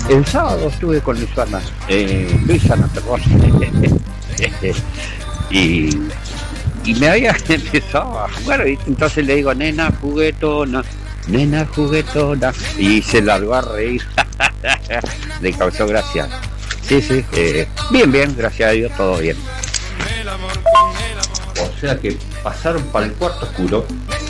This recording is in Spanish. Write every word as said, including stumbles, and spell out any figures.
El sábado estuve con Luisana, eh, Luisana, perdón. y, y me había empezado a jugar, ¿viste? Entonces le digo, nena juguetona, nena juguetona, y se largó a reír. Le causó gracia. Sí, sí, eh, bien, bien, gracias a Dios, todo bien. O sea que pasaron para el cuarto oscuro